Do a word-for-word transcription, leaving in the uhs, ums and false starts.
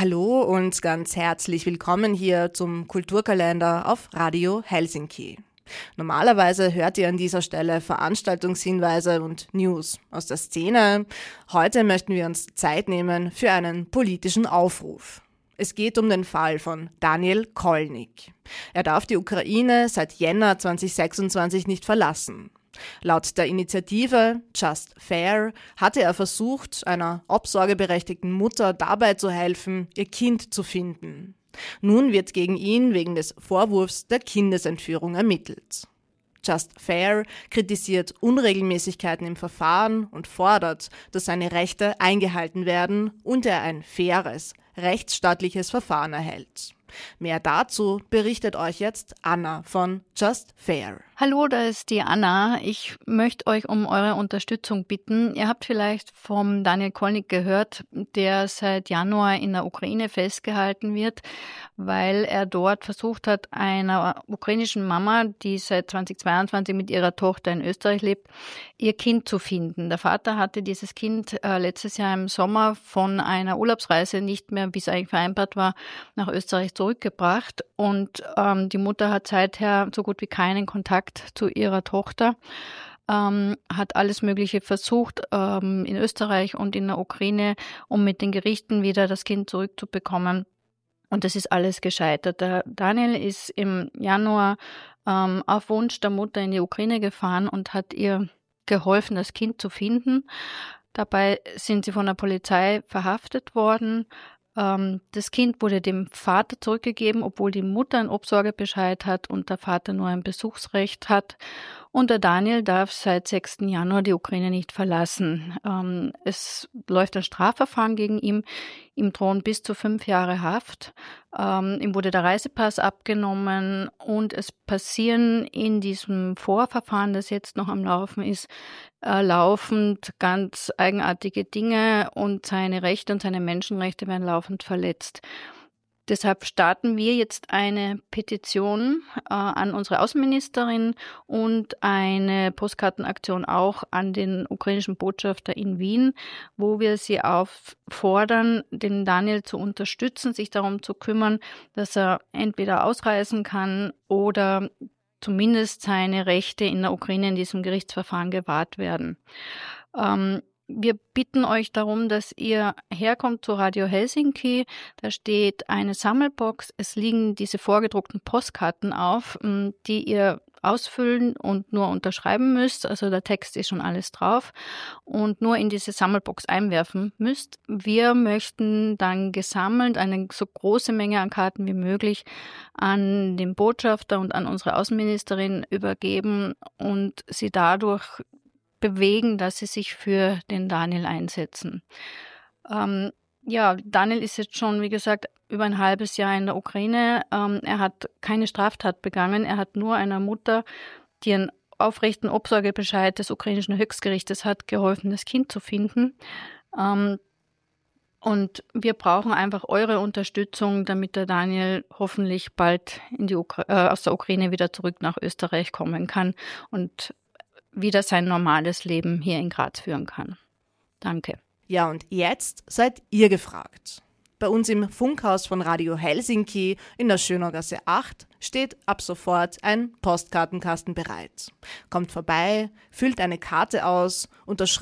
Hallo und ganz herzlich willkommen hier zum Kulturkalender auf Radio Helsinki. Normalerweise hört ihr an dieser Stelle Veranstaltungshinweise und News aus der Szene. Heute möchten wir uns Zeit nehmen für einen politischen Aufruf. Es geht um den Fall von Daniel Kolnik. Er darf die Ukraine seit Jänner zweitausendsechsundzwanzig nicht verlassen. Laut der Initiative Just Fair hatte er versucht, einer obsorgeberechtigten Mutter dabei zu helfen, ihr Kind zu finden. Nun wird gegen ihn wegen des Vorwurfs der Kindesentführung ermittelt. Just Fair kritisiert Unregelmäßigkeiten im Verfahren und fordert, dass seine Rechte eingehalten werden und er ein faires, rechtsstaatliches Verfahren erhält. Mehr dazu berichtet euch jetzt Anna von Just Fair. Hallo, da ist die Anna. Ich möchte euch um eure Unterstützung bitten. Ihr habt vielleicht vom Daniel Kolnik gehört, der seit Januar in der Ukraine festgehalten wird, weil er dort versucht hat, einer ukrainischen Mama, die seit zweitausendzweiundzwanzig mit ihrer Tochter in Österreich lebt, ihr Kind zu finden. Der Vater hatte dieses Kind äh, letztes Jahr im Sommer von einer Urlaubsreise nicht mehr, wie es eigentlich vereinbart war, nach Österreich zurückgebracht und ähm, die Mutter hat seither so gut wie keinen Kontakt zu ihrer Tochter, ähm, hat alles Mögliche versucht ähm, in Österreich und in der Ukraine, um mit den Gerichten wieder das Kind zurückzubekommen. Und das ist alles gescheitert. Der Daniel ist im Januar ähm, auf Wunsch der Mutter in die Ukraine gefahren und hat ihr geholfen, das Kind zu finden. Dabei sind sie von der Polizei verhaftet worden. Das Kind wurde dem Vater zurückgegeben, obwohl die Mutter einen Obsorgebescheid hat und der Vater nur ein Besuchsrecht hat. Und der Daniel darf seit sechsten Januar die Ukraine nicht verlassen. Es läuft ein Strafverfahren gegen ihn. Ihm drohen bis zu fünf Jahre Haft. Ihm wurde der Reisepass abgenommen und es passieren in diesem Vorverfahren, das jetzt noch am Laufen ist, äh, laufend ganz eigenartige Dinge und seine Rechte und seine Menschenrechte werden laufend verletzt. Deshalb starten wir jetzt eine Petition äh, an unsere Außenministerin und eine Postkartenaktion auch an den ukrainischen Botschafter in Wien, wo wir sie auffordern, den Daniel zu unterstützen, sich darum zu kümmern, dass er entweder ausreisen kann oder zumindest seine Rechte in der Ukraine in diesem Gerichtsverfahren gewahrt werden. Ähm, Wir bitten euch darum, dass ihr herkommt zu Radio Helsinki. Da steht eine Sammelbox. Es liegen diese vorgedruckten Postkarten auf, die ihr ausfüllen und nur unterschreiben müsst. Also der Text ist schon alles drauf und nur in diese Sammelbox einwerfen müsst. Wir möchten dann gesammelt eine so große Menge an Karten wie möglich an den Botschafter und an unsere Außenministerin übergeben und sie dadurch bewegen, dass sie sich für den Daniel einsetzen. Ähm, ja, Daniel ist jetzt schon, wie gesagt, über ein halbes Jahr in der Ukraine. Ähm, er hat keine Straftat begangen. Er hat nur einer Mutter, die einen aufrechten Obsorgebescheid des ukrainischen Höchstgerichtes hat, geholfen, das Kind zu finden. Ähm, und wir brauchen einfach eure Unterstützung, damit der Daniel hoffentlich bald in die Ukra- äh, aus der Ukraine wieder zurück nach Österreich kommen kann und wieder sein normales Leben hier in Graz führen kann. Danke. Ja, und jetzt seid ihr gefragt. Bei uns im Funkhaus von Radio Helsinki in der Schönaugasse acht steht ab sofort ein Postkartenkasten bereit. Kommt vorbei, füllt eine Karte aus, unterschreibt